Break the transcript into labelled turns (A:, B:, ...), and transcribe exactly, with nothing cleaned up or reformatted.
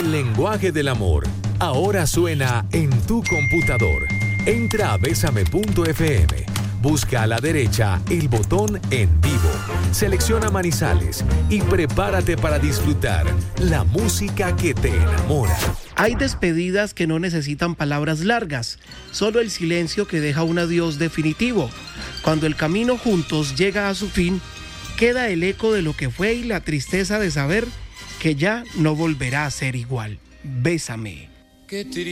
A: El lenguaje del amor ahora suena en tu computador. Entra a besame punto efe eme, busca a la derecha el botón En Vivo, selecciona Manizales y prepárate para disfrutar la música que te enamora.
B: Hay despedidas que no necesitan palabras largas, solo el silencio que deja un adiós definitivo. Cuando el camino juntos llega a su fin, queda el eco de lo que fue y la tristeza de saber que ya no volverá a ser igual. Bésame.